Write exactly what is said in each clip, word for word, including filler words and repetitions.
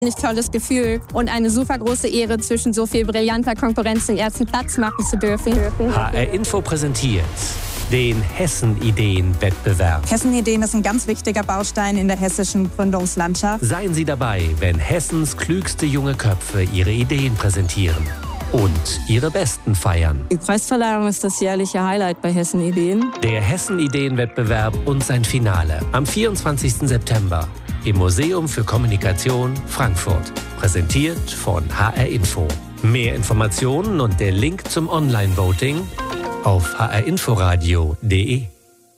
Ein tolles Gefühl und eine super große Ehre, zwischen so viel brillanter Konkurrenz den ersten Platz machen zu dürfen. H R Info präsentiert den Hessen-Ideen-Wettbewerb. Hessen-Ideen ist ein ganz wichtiger Baustein in der hessischen Gründungslandschaft. Seien Sie dabei, wenn Hessens klügste junge Köpfe ihre Ideen präsentieren und ihre besten feiern. Die Preisverleihung ist das jährliche Highlight bei Hessen-Ideen. Der Hessen-Ideen-Wettbewerb und sein Finale am vierundzwanzigsten September. Im Museum für Kommunikation Frankfurt. Präsentiert von H R Info. Mehr Informationen und der Link zum Online-Voting auf h r inforadio punkt d e.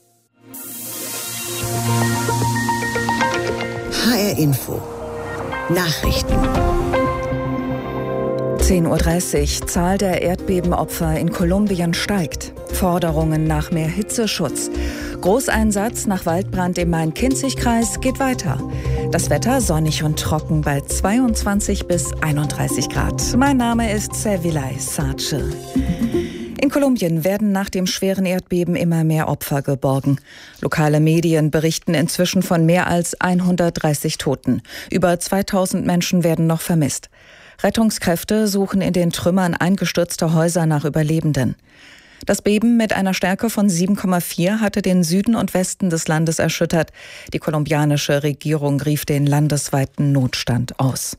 H R Info. Nachrichten. zehn Uhr dreißig. Zahl der Erdbebenopfer in Kolumbien steigt. Forderungen nach mehr Hitzeschutz. Großeinsatz nach Waldbrand im Main-Kinzig-Kreis geht weiter. Das Wetter sonnig und trocken bei zweiundzwanzig bis einunddreißig Grad. Mein Name ist Servilay Sace. In Kolumbien werden nach dem schweren Erdbeben immer mehr Opfer geborgen. Lokale Medien berichten inzwischen von mehr als hundertdreißig Toten. Über zweitausend Menschen werden noch vermisst. Rettungskräfte suchen in den Trümmern eingestürzter Häuser nach Überlebenden. Das Beben mit einer Stärke von sieben Komma vier hatte den Süden und Westen des Landes erschüttert. Die kolumbianische Regierung rief den landesweiten Notstand aus.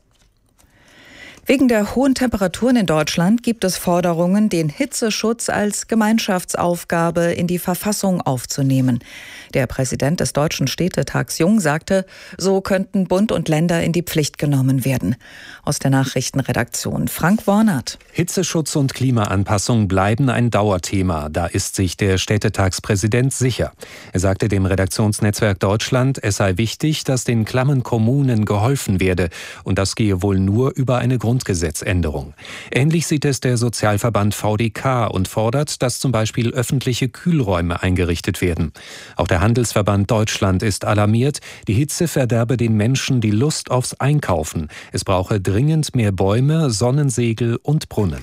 Wegen der hohen Temperaturen in Deutschland gibt es Forderungen, den Hitzeschutz als Gemeinschaftsaufgabe in die Verfassung aufzunehmen. Der Präsident des Deutschen Städtetags Jung sagte, so könnten Bund und Länder in die Pflicht genommen werden. Aus der Nachrichtenredaktion Frank Wornert. Hitzeschutz und Klimaanpassung bleiben ein Dauerthema. Da ist sich der Städtetagspräsident sicher. Er sagte dem Redaktionsnetzwerk Deutschland, es sei wichtig, dass den klammen Kommunen geholfen werde. Und das gehe wohl nur über eine Grundgesetzänderung. Ähnlich sieht es der Sozialverband V D K und fordert, dass zum Beispiel öffentliche Kühlräume eingerichtet werden. Auch der Handelsverband Deutschland ist alarmiert, die Hitze verderbe den Menschen die Lust aufs Einkaufen. Es brauche dringend mehr Bäume, Sonnensegel und Brunnen.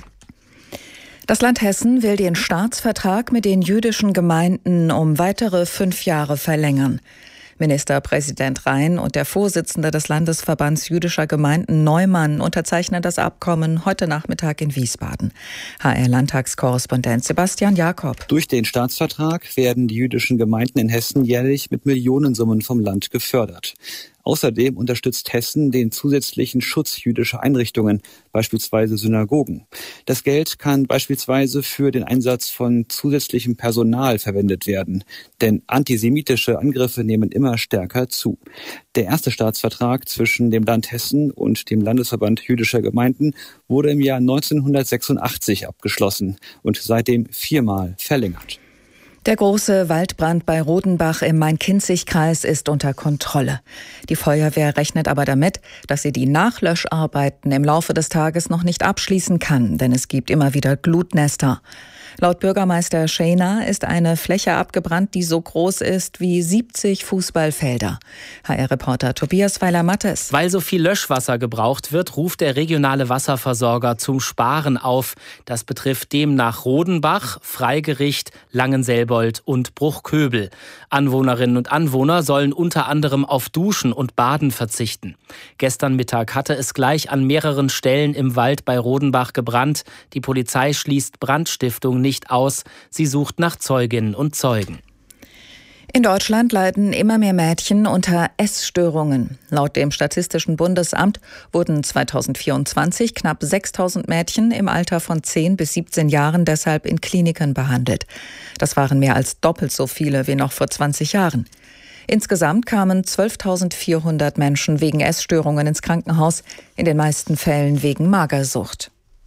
Das Land Hessen will den Staatsvertrag mit den jüdischen Gemeinden um weitere fünf Jahre verlängern. Ministerpräsident Rhein und der Vorsitzende des Landesverbands jüdischer Gemeinden Neumann unterzeichnen das Abkommen heute Nachmittag in Wiesbaden. H R-Landtagskorrespondent Sebastian Jakob. Durch den Staatsvertrag werden die jüdischen Gemeinden in Hessen jährlich mit Millionensummen vom Land gefördert. Außerdem unterstützt Hessen den zusätzlichen Schutz jüdischer Einrichtungen, beispielsweise Synagogen. Das Geld kann beispielsweise für den Einsatz von zusätzlichem Personal verwendet werden, denn antisemitische Angriffe nehmen immer stärker zu. Der erste Staatsvertrag zwischen dem Land Hessen und dem Landesverband jüdischer Gemeinden wurde im Jahr neunzehnhundertsechsundachtzig abgeschlossen und seitdem viermal verlängert. Der große Waldbrand bei Rodenbach im Main-Kinzig-Kreis ist unter Kontrolle. Die Feuerwehr rechnet aber damit, dass sie die Nachlöscharbeiten im Laufe des Tages noch nicht abschließen kann, denn es gibt immer wieder Glutnester. Laut Bürgermeister Schena ist eine Fläche abgebrannt, die so groß ist wie siebzig Fußballfelder. H R-Reporter Tobias Weiler-Mattes. Weil so viel Löschwasser gebraucht wird, ruft der regionale Wasserversorger zum Sparen auf. Das betrifft demnach Rodenbach, Freigericht, Langenselbold und Bruchköbel. Anwohnerinnen und Anwohner sollen unter anderem auf Duschen und Baden verzichten. Gestern Mittag hatte es gleich an mehreren Stellen im Wald bei Rodenbach gebrannt. Die Polizei schließt Brandstiftung nicht aus. Sie sucht nach Zeuginnen und Zeugen. In Deutschland leiden immer mehr Mädchen unter Essstörungen. Laut dem Statistischen Bundesamt wurden zweitausendvierundzwanzig knapp sechstausend Mädchen im Alter von zehn bis siebzehn Jahren deshalb in Kliniken behandelt. Das waren mehr als doppelt so viele wie noch vor zwanzig Jahren. Insgesamt kamen zwölftausendvierhundert Menschen wegen Essstörungen ins Krankenhaus, in den meisten Fällen wegen Magersucht.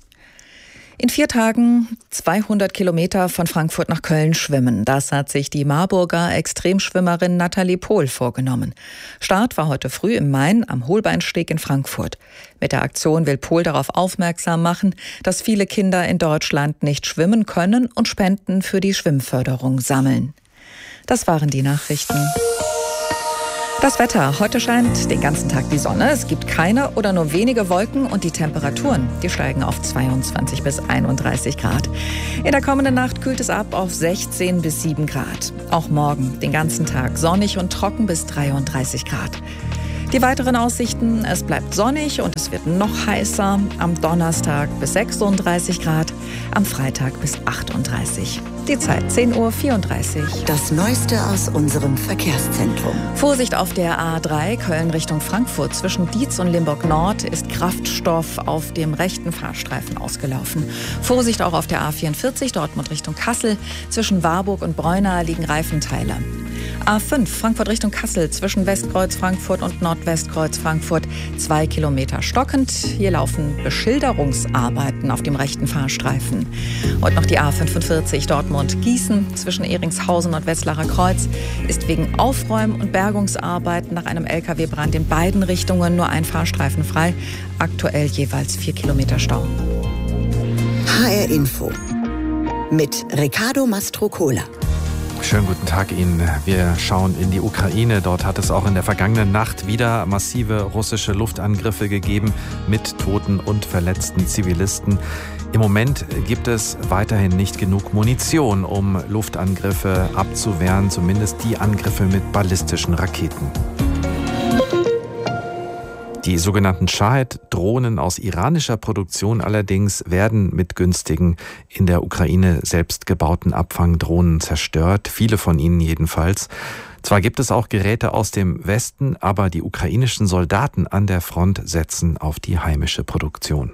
In vier Tagen zweihundert Kilometer von Frankfurt nach Köln schwimmen. Das hat sich die Marburger Extremschwimmerin Nathalie Pohl vorgenommen. Start war heute früh im Main am Holbeinsteg in Frankfurt. Mit der Aktion will Pohl darauf aufmerksam machen, dass viele Kinder in Deutschland nicht schwimmen können und Spenden für die Schwimmförderung sammeln. Das waren die Nachrichten. Das Wetter. Heute scheint den ganzen Tag die Sonne. Es gibt keine oder nur wenige Wolken und die Temperaturen, die steigen auf zweiundzwanzig bis einunddreißig Grad. In der kommenden Nacht kühlt es ab auf sechzehn bis sieben Grad. Auch morgen den ganzen Tag sonnig und trocken bis dreiunddreißig Grad. Die weiteren Aussichten: Es bleibt sonnig und es wird noch heißer. Am Donnerstag bis sechsunddreißig Grad, am Freitag bis achtunddreißig. Die Zeit zehn Uhr vierunddreißig. Das Neueste aus unserem Verkehrszentrum. Vorsicht auf der A drei Köln Richtung Frankfurt. Zwischen Dietz und Limburg Nord ist Kraftstoff auf dem rechten Fahrstreifen ausgelaufen. Vorsicht auch auf der A vierundvierzig Dortmund Richtung Kassel. Zwischen Warburg und Breuna liegen Reifenteile. A fünf Frankfurt Richtung Kassel zwischen Westkreuz Frankfurt und Nordwestkreuz Frankfurt zwei Kilometer stockend. Hier laufen Beschilderungsarbeiten auf dem rechten Fahrstreifen. Und noch die A fünfundvierzig Dortmund Gießen zwischen Ehringshausen und Wetzlarer Kreuz ist wegen Aufräum- und Bergungsarbeiten nach einem L K W-Brand in beiden Richtungen nur ein Fahrstreifen frei. Aktuell jeweils vier Kilometer Stau. H R Info mit Riccardo Mastrocola. Schönen guten Tag Ihnen. Wir schauen in die Ukraine. Dort hat es auch in der vergangenen Nacht wieder massive russische Luftangriffe gegeben mit toten und verletzten Zivilisten. Im Moment gibt es weiterhin nicht genug Munition, um Luftangriffe abzuwehren, zumindest die Angriffe mit ballistischen Raketen. Die sogenannten Shahed-Drohnen aus iranischer Produktion allerdings werden mit günstigen, in der Ukraine selbst gebauten Abfangdrohnen zerstört, viele von ihnen jedenfalls. Zwar gibt es auch Geräte aus dem Westen, aber die ukrainischen Soldaten an der Front setzen auf die heimische Produktion.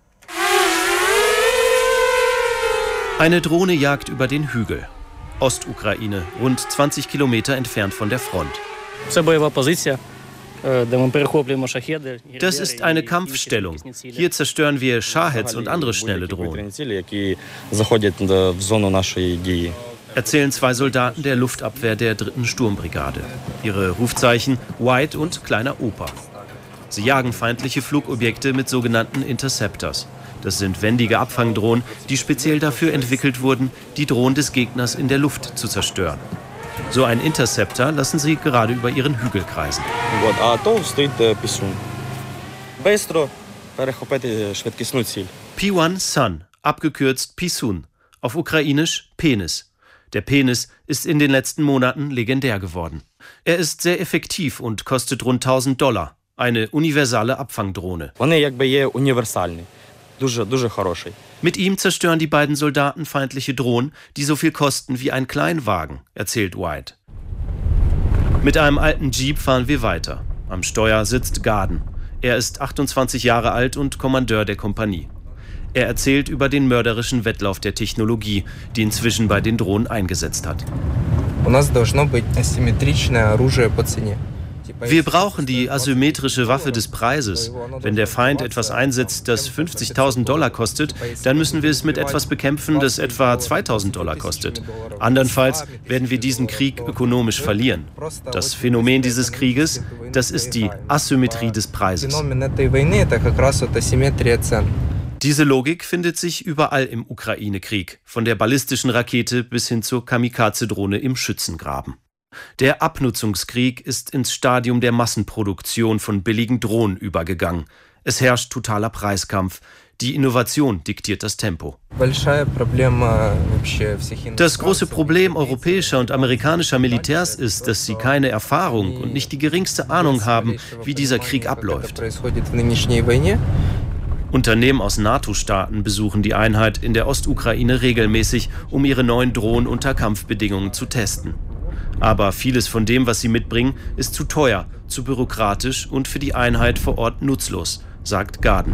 Eine Drohne jagt über den Hügel. Ostukraine, rund zwanzig Kilometer entfernt von der Front. Das ist eine Kampfstellung. Hier zerstören wir Shaheds und andere schnelle Drohnen, erzählen zwei Soldaten der Luftabwehr der dritten Sturmbrigade. Ihre Rufzeichen White und Kleiner Opa. Sie jagen feindliche Flugobjekte mit sogenannten Interceptors. Das sind wendige Abfangdrohnen, die speziell dafür entwickelt wurden, die Drohnen des Gegners in der Luft zu zerstören. So ein Interceptor lassen sie gerade über ihren Hügel kreisen. P eins Sun, abgekürzt Pisun, auf ukrainisch Penis. Der Penis ist in den letzten Monaten legendär geworden. Er ist sehr effektiv und kostet rund tausend Dollar. Eine universale Abfangdrohne. Mit ihm zerstören die beiden Soldaten feindliche Drohnen, die so viel kosten wie ein Kleinwagen, erzählt White. Mit einem alten Jeep fahren wir weiter. Am Steuer sitzt Garden. Er ist achtundzwanzig Jahre alt und Kommandeur der Kompanie. Er erzählt über den mörderischen Wettlauf der Technologie, die inzwischen bei den Drohnen eingesetzt hat. Wir brauchen die asymmetrische Waffe des Preises. Wenn der Feind etwas einsetzt, das fünfzigtausend Dollar kostet, dann müssen wir es mit etwas bekämpfen, das etwa zweitausend Dollar kostet. Andernfalls werden wir diesen Krieg ökonomisch verlieren. Das Phänomen dieses Krieges, das ist die Asymmetrie des Preises. Diese Logik findet sich überall im Ukraine-Krieg, von der ballistischen Rakete bis hin zur Kamikaze-Drohne im Schützengraben. Der Abnutzungskrieg ist ins Stadium der Massenproduktion von billigen Drohnen übergegangen. Es herrscht totaler Preiskampf. Die Innovation diktiert das Tempo. Das große Problem europäischer und amerikanischer Militärs ist, dass sie keine Erfahrung und nicht die geringste Ahnung haben, wie dieser Krieg abläuft. Unternehmen aus NATO-Staaten besuchen die Einheit in der Ostukraine regelmäßig, um ihre neuen Drohnen unter Kampfbedingungen zu testen. Aber vieles von dem, was sie mitbringen, ist zu teuer, zu bürokratisch und für die Einheit vor Ort nutzlos, sagt Garden.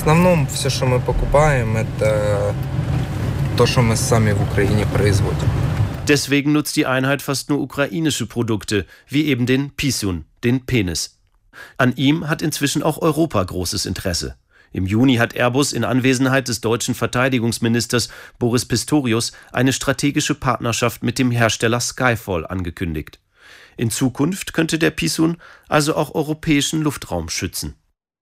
Deswegen nutzt die Einheit fast nur ukrainische Produkte, wie eben den Pisun, den Penis. An ihm hat inzwischen auch Europa großes Interesse. Im Juni hat Airbus in Anwesenheit des deutschen Verteidigungsministers Boris Pistorius eine strategische Partnerschaft mit dem Hersteller Skyfall angekündigt. In Zukunft könnte der Pisun also auch europäischen Luftraum schützen.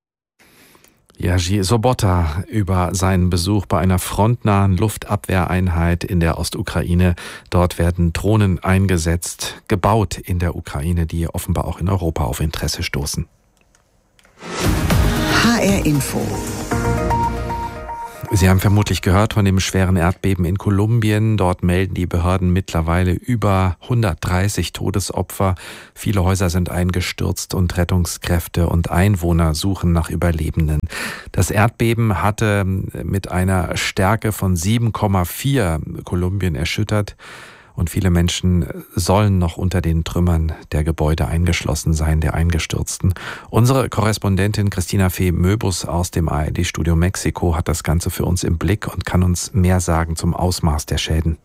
Jerzy Sobotta über seinen Besuch bei einer frontnahen Luftabwehreinheit in der Ostukraine. Dort werden Drohnen eingesetzt, gebaut in der Ukraine, die offenbar auch in Europa auf Interesse stoßen. H R Info. Sie haben vermutlich gehört von dem schweren Erdbeben in Kolumbien. Dort melden die Behörden mittlerweile über hundertdreißig Todesopfer. Viele Häuser sind eingestürzt und Rettungskräfte und Einwohner suchen nach Überlebenden. Das Erdbeben hatte mit einer Stärke von sieben Komma vier Kolumbien erschüttert. Und viele Menschen sollen noch unter den Trümmern der Gebäude eingeschlossen sein, der Eingestürzten. Unsere Korrespondentin Christina Fee Möbus aus dem A R D-Studio Mexiko hat das Ganze für uns im Blick und kann uns mehr sagen zum Ausmaß der Schäden.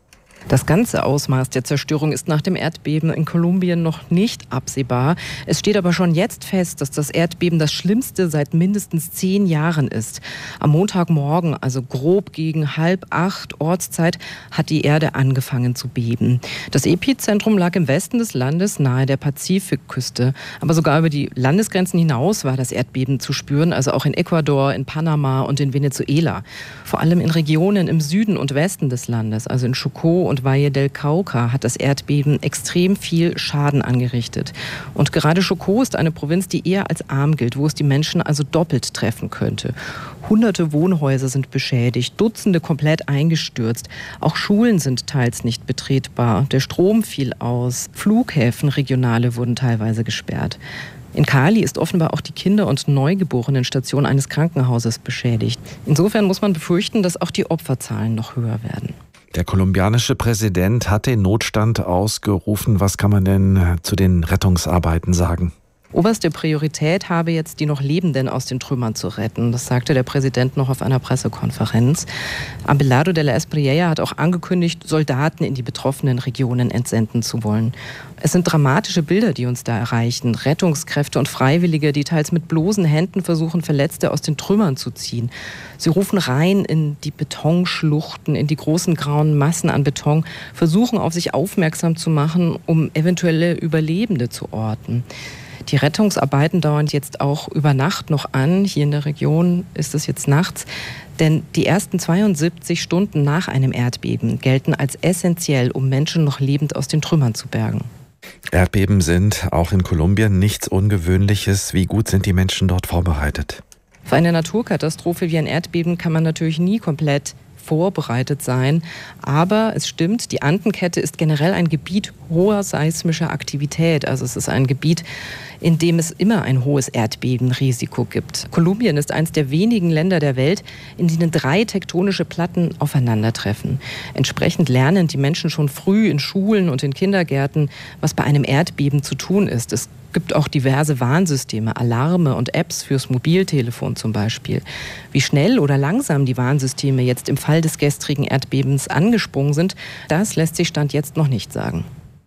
Das ganze Ausmaß der Zerstörung ist nach dem Erdbeben in Kolumbien noch nicht absehbar. Es steht aber schon jetzt fest, dass das Erdbeben das schlimmste seit mindestens zehn Jahren ist. Am Montagmorgen, also grob gegen halb acht Ortszeit, hat die Erde angefangen zu beben. Das Epizentrum lag im Westen des Landes nahe der Pazifikküste. Aber sogar über die Landesgrenzen hinaus war das Erdbeben zu spüren, also auch in Ecuador, in Panama und in Venezuela. Vor allem in Regionen im Süden und Westen des Landes, also in Chocó und Valle del Cauca, hat das Erdbeben extrem viel Schaden angerichtet. Und gerade Chocó ist eine Provinz, die eher als arm gilt, wo es die Menschen also doppelt treffen könnte. Hunderte Wohnhäuser sind beschädigt, Dutzende komplett eingestürzt. Auch Schulen sind teils nicht betretbar. Der Strom fiel aus. Flughäfen, regionale, wurden teilweise gesperrt. In Cali ist offenbar auch die Kinder- und Neugeborenenstation eines Krankenhauses beschädigt. Insofern muss man befürchten, dass auch die Opferzahlen noch höher werden. Der kolumbianische Präsident hat den Notstand ausgerufen. Was kann man denn zu den Rettungsarbeiten sagen? Oberste Priorität habe jetzt, die noch Lebenden aus den Trümmern zu retten. Das sagte der Präsident noch auf einer Pressekonferenz. Abelardo de la Espriella hat auch angekündigt, Soldaten in die betroffenen Regionen entsenden zu wollen. Es sind dramatische Bilder, die uns da erreichen. Rettungskräfte und Freiwillige, die teils mit bloßen Händen versuchen, Verletzte aus den Trümmern zu ziehen. Sie rufen rein in die Betonschluchten, in die großen grauen Massen an Beton, versuchen auf sich aufmerksam zu machen, um eventuelle Überlebende zu orten. Die Rettungsarbeiten dauern jetzt auch über Nacht noch an. Hier in der Region ist es jetzt nachts. Denn die ersten zweiundsiebzig Stunden nach einem Erdbeben gelten als essentiell, um Menschen noch lebend aus den Trümmern zu bergen. Erdbeben sind auch in Kolumbien nichts Ungewöhnliches. Wie gut sind die Menschen dort vorbereitet? Für eine Naturkatastrophe wie ein Erdbeben kann man natürlich nie komplett vorbereitet sein. Aber es stimmt, die Andenkette ist generell ein Gebiet hoher seismischer Aktivität. Also es ist ein Gebiet, in dem es immer ein hohes Erdbebenrisiko gibt. Kolumbien ist eines der wenigen Länder der Welt, in denen drei tektonische Platten aufeinandertreffen. Entsprechend lernen die Menschen schon früh in Schulen und in Kindergärten, was bei einem Erdbeben zu tun ist. Es gibt auch diverse Warnsysteme, Alarme und Apps fürs Mobiltelefon zum Beispiel. Wie schnell oder langsam die Warnsysteme jetzt im Fall des gestrigen Erdbebens angesprungen sind, das lässt sich Stand jetzt noch nicht sagen.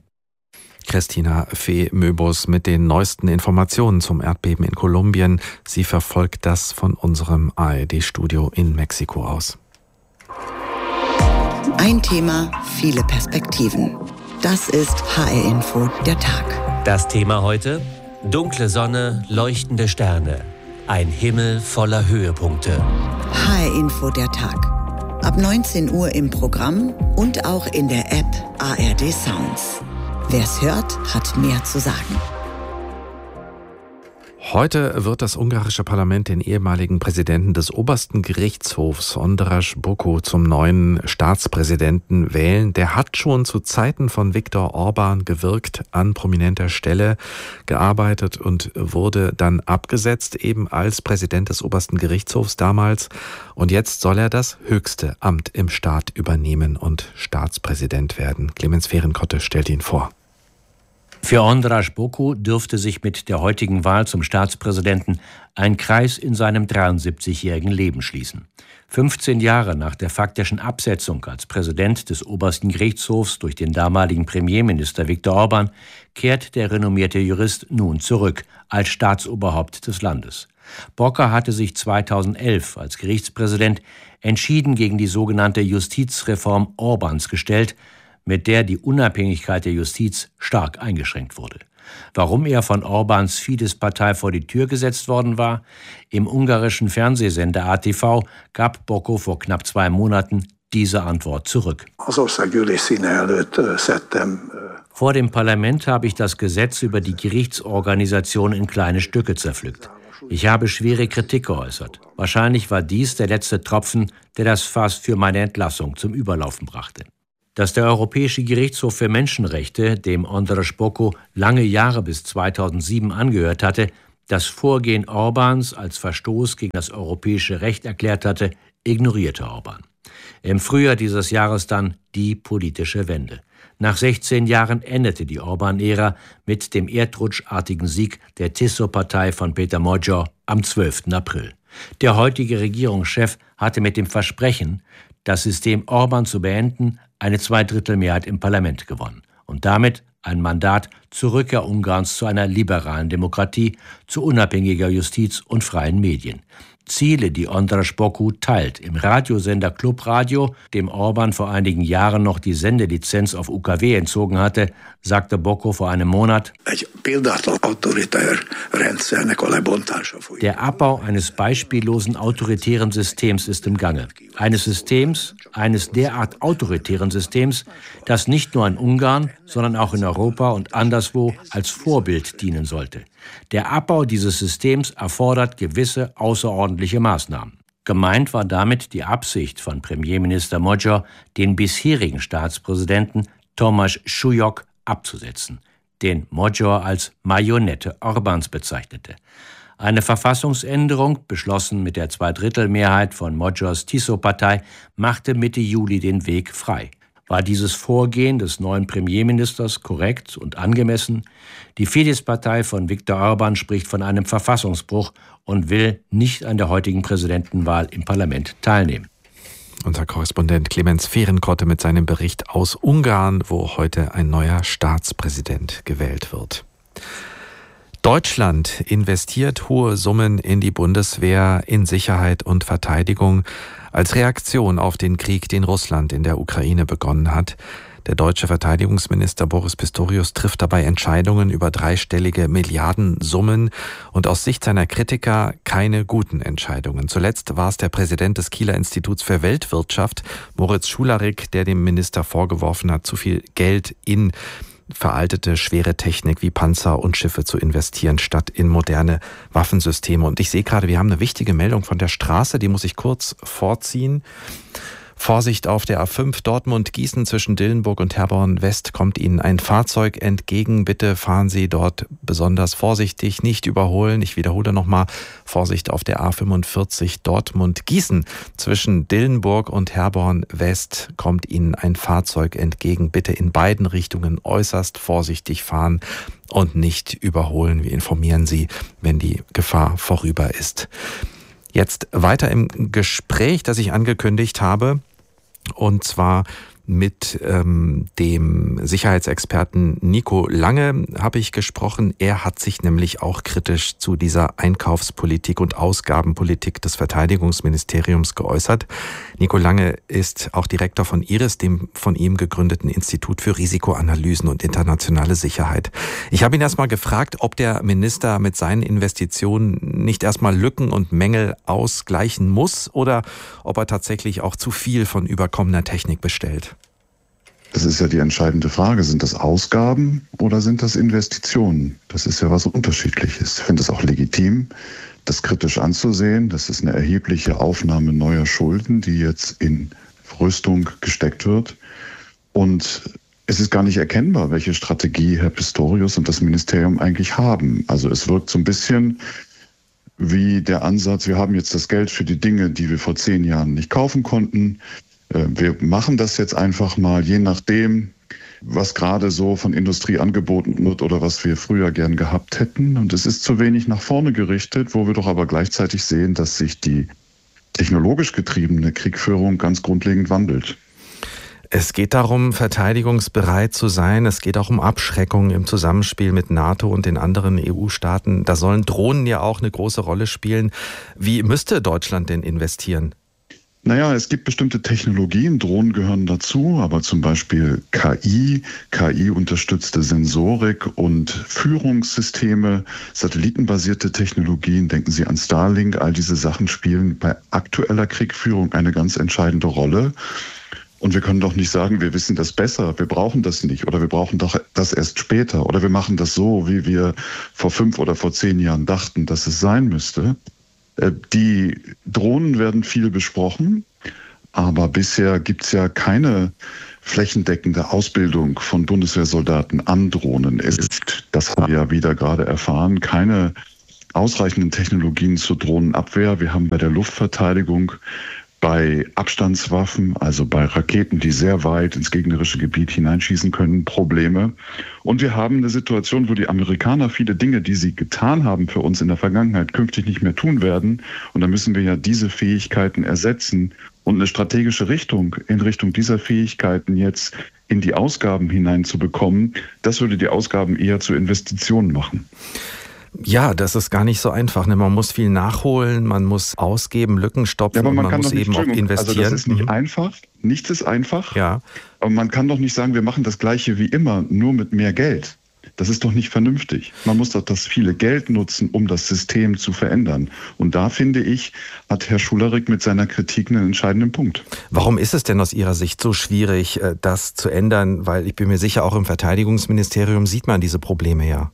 Christina Fee Möbus mit den neuesten Informationen zum Erdbeben in Kolumbien. Sie verfolgt das von unserem A R D-Studio in Mexiko aus. Ein Thema, viele Perspektiven. Das ist H R Info, der Tag. Das Thema heute: dunkle Sonne, leuchtende Sterne. Ein Himmel voller Höhepunkte. H R Info, der Tag. Ab neunzehn Uhr im Programm und auch in der App A R D Sounds. Wer's hört, hat mehr zu sagen. Heute wird das ungarische Parlament den ehemaligen Präsidenten des obersten Gerichtshofs, András Bokó, zum neuen Staatspräsidenten wählen. Der hat schon zu Zeiten von Viktor Orbán gewirkt, an prominenter Stelle gearbeitet und wurde dann abgesetzt, eben als Präsident des obersten Gerichtshofs damals. Und jetzt soll er das höchste Amt im Staat übernehmen und Staatspräsident werden. Clemens Fehrenkotte stellt ihn vor. Für András Bokó dürfte sich mit der heutigen Wahl zum Staatspräsidenten ein Kreis in seinem dreiundsiebzigjährigen Leben schließen. fünfzehn Jahre nach der faktischen Absetzung als Präsident des obersten Gerichtshofs durch den damaligen Premierminister Viktor Orbán kehrt der renommierte Jurist nun zurück als Staatsoberhaupt des Landes. Bokó hatte sich zweitausendelf als Gerichtspräsident entschieden gegen die sogenannte Justizreform Orbáns gestellt, mit der die Unabhängigkeit der Justiz stark eingeschränkt wurde. Warum er von Orbáns Fidesz-Partei vor die Tür gesetzt worden war? Im ungarischen Fernsehsender A T V gab Bokó vor knapp zwei Monaten diese Antwort zurück. Vor dem Parlament habe ich das Gesetz über die Gerichtsorganisation in kleine Stücke zerpflückt. Ich habe schwere Kritik geäußert. Wahrscheinlich war dies der letzte Tropfen, der das Fass für meine Entlassung zum Überlaufen brachte. Dass der Europäische Gerichtshof für Menschenrechte, dem Andras Boko lange Jahre bis zweitausendsieben angehört hatte, das Vorgehen Orbáns als Verstoß gegen das europäische Recht erklärt hatte, ignorierte Orbán. Im Frühjahr dieses Jahres dann die politische Wende. Nach sechzehn Jahren endete die Orbán-Ära mit dem erdrutschartigen Sieg der Tiszó-Partei von Péter Magyar am zwölften April. Der heutige Regierungschef hatte mit dem Versprechen, das System Orbán zu beenden, eine Zweidrittelmehrheit im Parlament gewonnen und damit ein Mandat zur Rückkehr Ungarns zu einer liberalen Demokratie, zu unabhängiger Justiz und freien Medien. Ziele, die Andras Boko teilt. Im Radiosender Club Radio, dem Orbán vor einigen Jahren noch die Sendelizenz auf U K W entzogen hatte, sagte Boko vor einem Monat: Der Abbau eines beispiellosen autoritären Systems ist im Gange. Eines Systems, eines derart autoritären Systems, das nicht nur in Ungarn, sondern auch in Europa und anderswo als Vorbild dienen sollte. Der Abbau dieses Systems erfordert gewisse außerordentliche Maßnahmen. Gemeint war damit die Absicht von Premierminister Magyar, den bisherigen Staatspräsidenten Tomáš Súlyog abzusetzen, den Magyar als Marionette Orbáns bezeichnete. Eine Verfassungsänderung, beschlossen mit der Zweidrittelmehrheit von Magyars Tiszó-Partei, machte Mitte Juli den Weg frei. War dieses Vorgehen des neuen Premierministers korrekt und angemessen? Die Fidesz-Partei von Viktor Orbán spricht von einem Verfassungsbruch und will nicht an der heutigen Präsidentenwahl im Parlament teilnehmen. Unser Korrespondent Clemens Fehrenkotte mit seinem Bericht aus Ungarn, wo heute ein neuer Staatspräsident gewählt wird. Deutschland investiert hohe Summen in die Bundeswehr, in Sicherheit und Verteidigung als Reaktion auf den Krieg, den Russland in der Ukraine begonnen hat. Der deutsche Verteidigungsminister Boris Pistorius trifft dabei Entscheidungen über dreistellige Milliardensummen und aus Sicht seiner Kritiker keine guten Entscheidungen. Zuletzt war es der Präsident des Kieler Instituts für Weltwirtschaft, Moritz Schularik, der dem Minister vorgeworfen hat, zu viel Geld in veraltete, schwere Technik wie Panzer und Schiffe zu investieren, statt in moderne Waffensysteme. Und ich sehe gerade, wir haben eine wichtige Meldung von der Straße, die muss ich kurz vorziehen. Vorsicht auf der A fünf Dortmund-Gießen zwischen Dillenburg und Herborn West kommt Ihnen ein Fahrzeug entgegen. Bitte fahren Sie dort besonders vorsichtig, nicht überholen. Ich wiederhole nochmal, Vorsicht auf der A fünfundvierzig Dortmund-Gießen zwischen Dillenburg und Herborn West kommt Ihnen ein Fahrzeug entgegen. Bitte in beiden Richtungen äußerst vorsichtig fahren und nicht überholen. Wir informieren Sie, wenn die Gefahr vorüber ist. Jetzt weiter im Gespräch, das ich angekündigt habe, und zwar mit ähm, dem Sicherheitsexperten Nico Lange habe ich gesprochen. Er hat sich nämlich auch kritisch zu dieser Einkaufspolitik und Ausgabenpolitik des Verteidigungsministeriums geäußert. Nico Lange ist auch Direktor von I R I S, dem von ihm gegründeten Institut für Risikoanalysen und internationale Sicherheit. Ich habe ihn erstmal gefragt, ob der Minister mit seinen Investitionen nicht erstmal Lücken und Mängel ausgleichen muss oder ob er tatsächlich auch zu viel von überkommener Technik bestellt. Das ist ja die entscheidende Frage. Sind das Ausgaben oder sind das Investitionen? Das ist ja was Unterschiedliches. Ich finde es auch legitim, das kritisch anzusehen. Das ist eine erhebliche Aufnahme neuer Schulden, die jetzt in Rüstung gesteckt wird. Und es ist gar nicht erkennbar, welche Strategie Herr Pistorius und das Ministerium eigentlich haben. Also es wirkt so ein bisschen wie der Ansatz, wir haben jetzt das Geld für die Dinge, die wir vor zehn Jahren nicht kaufen konnten. Wir machen das jetzt einfach mal, je nachdem, was gerade so von Industrie angeboten wird oder was wir früher gern gehabt hätten. Und es ist zu wenig nach vorne gerichtet, wo wir doch aber gleichzeitig sehen, dass sich die technologisch getriebene Kriegführung ganz grundlegend wandelt. Es geht darum, verteidigungsbereit zu sein. Es geht auch um Abschreckung im Zusammenspiel mit NATO und den anderen E U-Staaten. Da sollen Drohnen ja auch eine große Rolle spielen. Wie müsste Deutschland denn investieren? Naja, es gibt bestimmte Technologien, Drohnen gehören dazu, aber zum Beispiel K I, K I-unterstützte Sensorik und Führungssysteme, satellitenbasierte Technologien, denken Sie an Starlink, all diese Sachen spielen bei aktueller Kriegführung eine ganz entscheidende Rolle. Und wir können doch nicht sagen, wir wissen das besser, wir brauchen das nicht oder wir brauchen doch das erst später oder wir machen das so, wie wir vor fünf oder vor zehn Jahren dachten, dass es sein müsste. Die Drohnen werden viel besprochen, aber bisher gibt es ja keine flächendeckende Ausbildung von Bundeswehrsoldaten an Drohnen. Es ist, das haben wir ja wieder gerade erfahren, keine ausreichenden Technologien zur Drohnenabwehr. Wir haben bei der Luftverteidigung, bei Abstandswaffen, also bei Raketen, die sehr weit ins gegnerische Gebiet hineinschießen können, Probleme. Und wir haben eine Situation, wo die Amerikaner viele Dinge, die sie getan haben für uns in der Vergangenheit, künftig nicht mehr tun werden. Und da müssen wir ja diese Fähigkeiten ersetzen und eine strategische Richtung in Richtung dieser Fähigkeiten jetzt in die Ausgaben hineinzubekommen. Das würde die Ausgaben eher zu Investitionen machen. Ja, das ist gar nicht so einfach. Man muss viel nachholen, man muss ausgeben, Lücken stopfen, ja, aber man, und man muss eben auch investieren. Also das ist nicht mhm. einfach, nichts ist einfach. Ja. Aber man kann doch nicht sagen, wir machen das Gleiche wie immer, nur mit mehr Geld. Das ist doch nicht vernünftig. Man muss doch das viele Geld nutzen, um das System zu verändern. Und da, finde ich, hat Herr Schularick mit seiner Kritik einen entscheidenden Punkt. Warum ist es denn aus Ihrer Sicht so schwierig, das zu ändern? Weil ich bin mir sicher, auch im Verteidigungsministerium sieht man diese Probleme ja.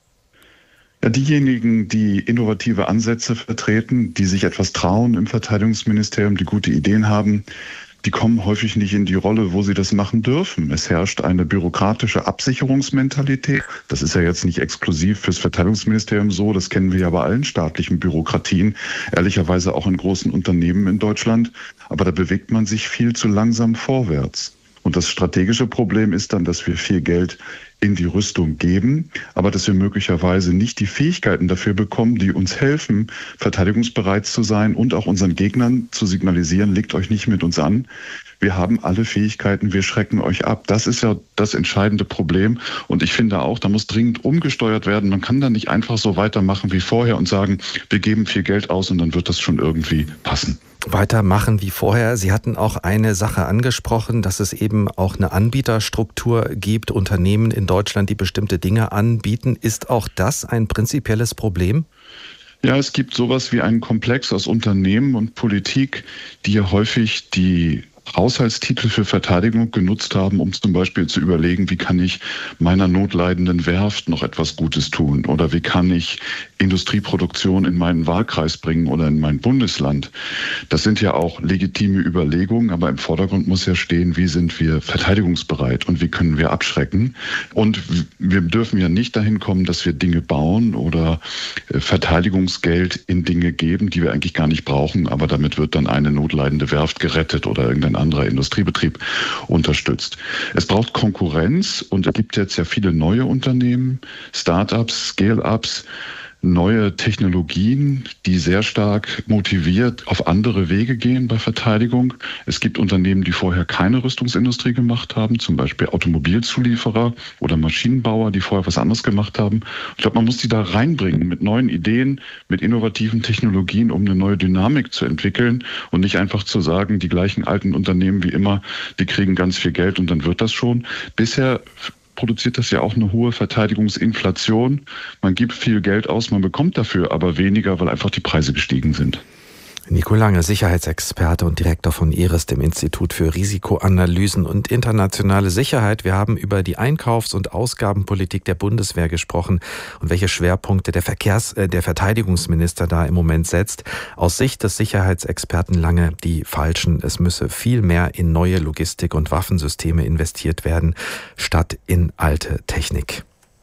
Ja, diejenigen, die innovative Ansätze vertreten, die sich etwas trauen im Verteidigungsministerium, die gute Ideen haben, die kommen häufig nicht in die Rolle, wo sie das machen dürfen. Es herrscht eine bürokratische Absicherungsmentalität. Das ist ja jetzt nicht exklusiv fürs Verteidigungsministerium so, das kennen wir ja bei allen staatlichen Bürokratien, ehrlicherweise auch in großen Unternehmen in Deutschland. Aber da bewegt man sich viel zu langsam vorwärts. Und das strategische Problem ist dann, dass wir viel Geld in die Rüstung geben, aber dass wir möglicherweise nicht die Fähigkeiten dafür bekommen, die uns helfen, verteidigungsbereit zu sein und auch unseren Gegnern zu signalisieren, legt euch nicht mit uns an. Wir haben alle Fähigkeiten, wir schrecken euch ab. Das ist ja das entscheidende Problem. Und ich finde auch, da muss dringend umgesteuert werden. Man kann da nicht einfach so weitermachen wie vorher und sagen, wir geben viel Geld aus und dann wird das schon irgendwie passen. Weitermachen wie vorher. Sie hatten auch eine Sache angesprochen, dass es eben auch eine Anbieterstruktur gibt, Unternehmen in Deutschland, die bestimmte Dinge anbieten. Ist auch das ein prinzipielles Problem? Ja, es gibt sowas wie einen Komplex aus Unternehmen und Politik, die ja häufig die Haushaltstitel für Verteidigung genutzt haben, um zum Beispiel zu überlegen, wie kann ich meiner notleidenden Werft noch etwas Gutes tun oder wie kann ich Industrieproduktion in meinen Wahlkreis bringen oder in mein Bundesland. Das sind ja auch legitime Überlegungen, aber im Vordergrund muss ja stehen, wie sind wir verteidigungsbereit und wie können wir abschrecken. Und wir dürfen ja nicht dahin kommen, dass wir Dinge bauen oder Verteidigungsgeld in Dinge geben, die wir eigentlich gar nicht brauchen, aber damit wird dann eine notleidende Werft gerettet oder irgendein anderer Industriebetrieb unterstützt. Es braucht Konkurrenz und es gibt jetzt ja viele neue Unternehmen, Start-ups, Scale-ups, neue Technologien, die sehr stark motiviert auf andere Wege gehen bei Verteidigung. Es gibt Unternehmen, die vorher keine Rüstungsindustrie gemacht haben, zum Beispiel Automobilzulieferer oder Maschinenbauer, die vorher was anderes gemacht haben. Ich glaube, man muss die da reinbringen mit neuen Ideen, mit innovativen Technologien, um eine neue Dynamik zu entwickeln und nicht einfach zu sagen, die gleichen alten Unternehmen wie immer, die kriegen ganz viel Geld und dann wird das schon. Bisher produziert das ja auch eine hohe Verteidigungsinflation. Man gibt viel Geld aus, man bekommt dafür aber weniger, weil einfach die Preise gestiegen sind. Nico Lange, Sicherheitsexperte und Direktor von I R I S, dem Institut für Risikoanalysen und internationale Sicherheit. Wir haben über die Einkaufs- und Ausgabenpolitik der Bundeswehr gesprochen und welche Schwerpunkte der Verkehrs-, äh, der Verteidigungsminister da im Moment setzt. Aus Sicht des Sicherheitsexperten Lange die falschen. Es müsse viel mehr in neue Logistik- und Waffensysteme investiert werden, statt in alte Technik.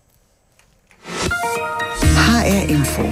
H R Info.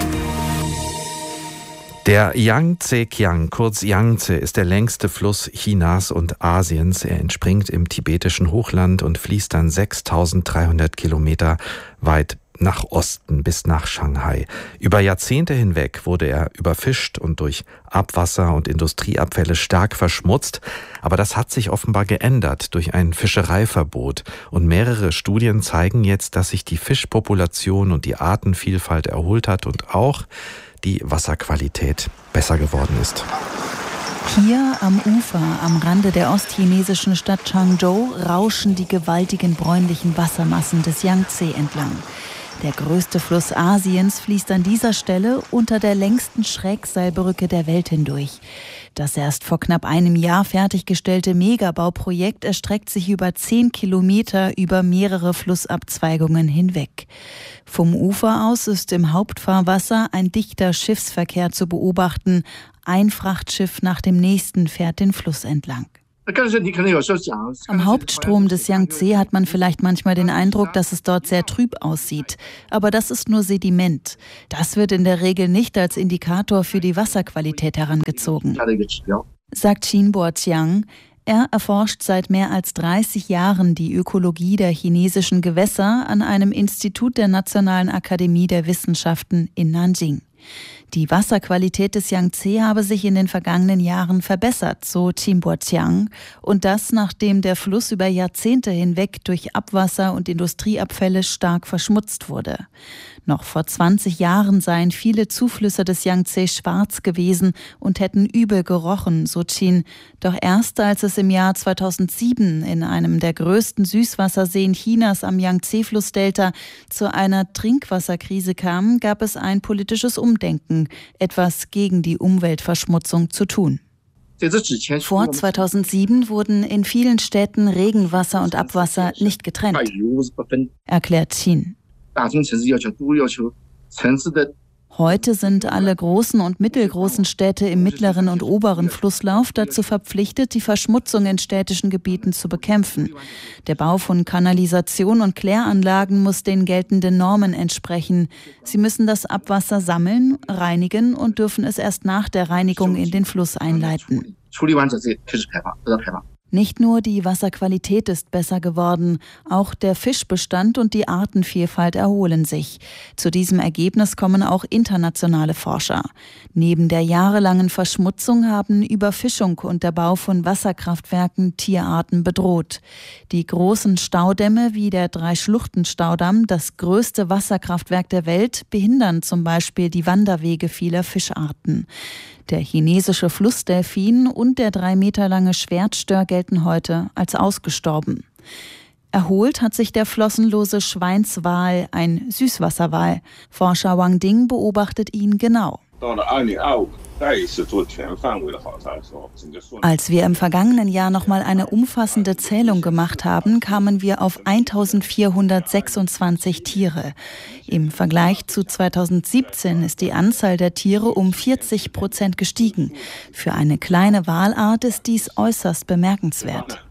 Der Yangtze-Kiang, kurz Yangtze, ist der längste Fluss Chinas und Asiens. Er entspringt im tibetischen Hochland und fließt dann sechstausenddreihundert Kilometer weit nach Osten bis nach Shanghai. Über Jahrzehnte hinweg wurde er überfischt und durch Abwasser und Industrieabfälle stark verschmutzt. Aber das hat sich offenbar geändert durch ein Fischereiverbot. Und mehrere Studien zeigen jetzt, dass sich die Fischpopulation und die Artenvielfalt erholt hat und auch die Wasserqualität besser geworden ist. Hier am Ufer, am Rande der ostchinesischen Stadt Changzhou, rauschen die gewaltigen bräunlichen Wassermassen des Yangtze entlang. Der größte Fluss Asiens fließt an dieser Stelle unter der längsten Schrägseilbrücke der Welt hindurch. Das erst vor knapp einem Jahr fertiggestellte Megabauprojekt erstreckt sich über zehn Kilometer über mehrere Flussabzweigungen hinweg. Vom Ufer aus ist im Hauptfahrwasser ein dichter Schiffsverkehr zu beobachten. Ein Frachtschiff nach dem nächsten fährt den Fluss entlang. Am Hauptstrom des Yangtze hat man vielleicht manchmal den Eindruck, dass es dort sehr trüb aussieht. Aber das ist nur Sediment. Das wird in der Regel nicht als Indikator für die Wasserqualität herangezogen, sagt Qin Boqiang. Er erforscht seit mehr als dreißig Jahren die Ökologie der chinesischen Gewässer an einem Institut der Nationalen Akademie der Wissenschaften in Nanjing. Die Wasserqualität des Yangtze habe sich in den vergangenen Jahren verbessert, so Qin Boqiang, und das, nachdem der Fluss über Jahrzehnte hinweg durch Abwasser und Industrieabfälle stark verschmutzt wurde. Noch vor zwanzig Jahren seien viele Zuflüsse des Yangtze schwarz gewesen und hätten übel gerochen, so Qin. Doch erst als es im Jahr zweitausendsieben in einem der größten Süßwasserseen Chinas am Yangtze-Flussdelta zu einer Trinkwasserkrise kam, gab es ein politisches Umdenken, etwas gegen die Umweltverschmutzung zu tun. Vor zweitausendsieben wurden in vielen Städten Regenwasser und Abwasser nicht getrennt, erklärt Qin. Heute sind alle großen und mittelgroßen Städte im mittleren und oberen Flusslauf dazu verpflichtet, die Verschmutzung in städtischen Gebieten zu bekämpfen. Der Bau von Kanalisation und Kläranlagen muss den geltenden Normen entsprechen. Sie müssen das Abwasser sammeln, reinigen und dürfen es erst nach der Reinigung in den Fluss einleiten. Nicht nur die Wasserqualität ist besser geworden, auch der Fischbestand und die Artenvielfalt erholen sich. Zu diesem Ergebnis kommen auch internationale Forscher. Neben der jahrelangen Verschmutzung haben Überfischung und der Bau von Wasserkraftwerken Tierarten bedroht. Die großen Staudämme wie der Drei-Schluchten-Staudamm, das größte Wasserkraftwerk der Welt, behindern zum Beispiel die Wanderwege vieler Fischarten. Der chinesische Flussdelfin und der drei Meter lange Schwertstör gelten heute als ausgestorben. Erholt hat sich der flossenlose Schweinswal, ein Süßwasserwal. Forscher Wang Ding beobachtet ihn genau. Als wir im vergangenen Jahr nochmal eine umfassende Zählung gemacht haben, kamen wir auf eintausendvierhundertsechsundzwanzig Tiere. Im Vergleich zu zweitausendsiebzehn ist die Anzahl der Tiere um vierzig Prozent gestiegen. Für eine kleine Walart ist dies äußerst bemerkenswert.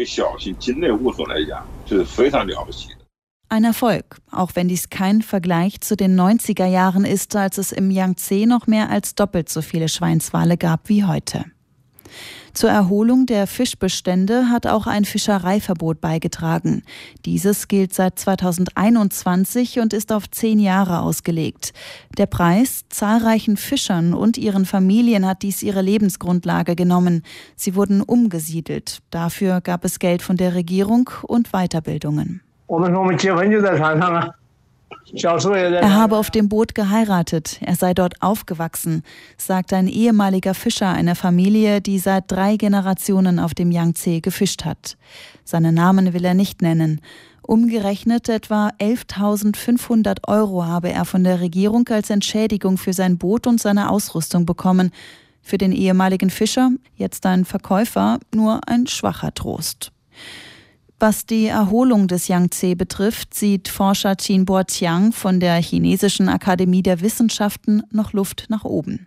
Ein Erfolg, auch wenn dies kein Vergleich zu den neunziger Jahren ist, als es im Yangtze noch mehr als doppelt so viele Schweinswale gab wie heute. Zur Erholung der Fischbestände hat auch ein Fischereiverbot beigetragen. Dieses gilt seit zweitausendeinundzwanzig und ist auf zehn Jahre ausgelegt. Der Preis: zahlreichen Fischern und ihren Familien hat dies ihre Lebensgrundlage genommen. Sie wurden umgesiedelt. Dafür gab es Geld von der Regierung und Weiterbildungen. Er habe auf dem Boot geheiratet, er sei dort aufgewachsen, sagt ein ehemaliger Fischer einer Familie, die seit drei Generationen auf dem Yangtze gefischt hat. Seinen Namen will er nicht nennen. Umgerechnet etwa elftausendfünfhundert Euro habe er von der Regierung als Entschädigung für sein Boot und seine Ausrüstung bekommen. Für den ehemaligen Fischer, jetzt ein Verkäufer, nur ein schwacher Trost. Was die Erholung des Yangtze betrifft, sieht Forscher Qin Boqiang von der Chinesischen Akademie der Wissenschaften noch Luft nach oben.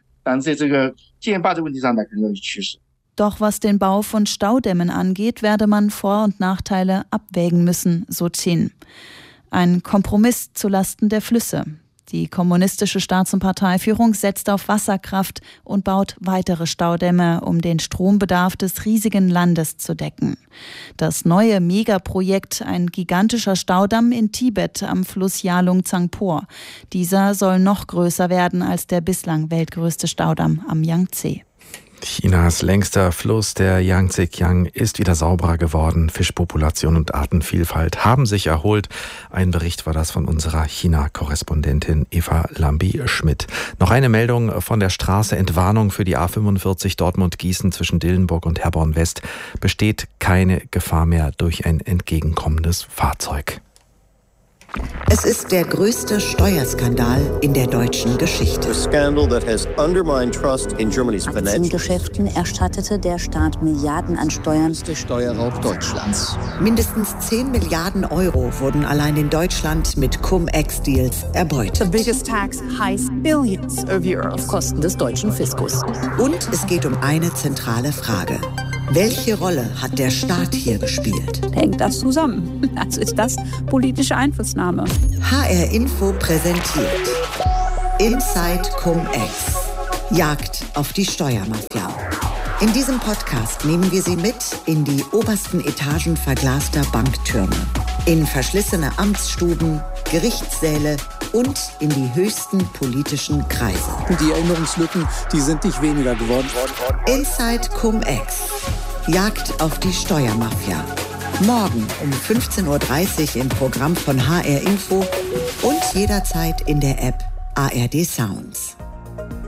Doch was den Bau von Staudämmen angeht, werde man Vor- und Nachteile abwägen müssen, so Qin. Ein Kompromiss zulasten der Flüsse. Die kommunistische Staats- und Parteiführung setzt auf Wasserkraft und baut weitere Staudämme, um den Strombedarf des riesigen Landes zu decken. Das neue Megaprojekt, ein gigantischer Staudamm in Tibet am Fluss Yalung Tsangpo. Dieser soll noch größer werden als der bislang weltgrößte Staudamm am Yangtze. Chinas längster Fluss, der Yangtze-Kiang, ist wieder sauberer geworden. Fischpopulation und Artenvielfalt haben sich erholt. Ein Bericht war das von unserer China-Korrespondentin Eva Lambi-Schmidt. Noch eine Meldung von der Straße: Entwarnung für die A fünfundvierzig Dortmund-Gießen zwischen Dillenburg und Herborn-West. Besteht keine Gefahr mehr durch ein entgegenkommendes Fahrzeug. Es ist der größte Steuerskandal in der deutschen Geschichte. Aktiengeschäften erstattete der Staat Milliarden an Steuern. Der Steuerraub Deutschlands. Mindestens zehn Milliarden Euro wurden allein in Deutschland mit Cum-Ex-Deals erbeutet. The biggest tax heist billions of euros. Auf Kosten des deutschen Fiskus. Und es geht um eine zentrale Frage. Welche Rolle hat der Staat hier gespielt? Hängt das zusammen? Also ist das politische Einflussnahme. H R Info präsentiert Inside Cum-Ex. Jagd auf die Steuermafia. In diesem Podcast nehmen wir Sie mit in die obersten Etagen verglaster Banktürme, in verschlissene Amtsstuben, Gerichtssäle und in die höchsten politischen Kreise. Die Erinnerungslücken, die sind nicht weniger geworden. Inside Cum-Ex. Jagd auf die Steuermafia. Morgen um fünfzehn Uhr dreißig im Programm von H R Info und jederzeit in der App A R D Sounds.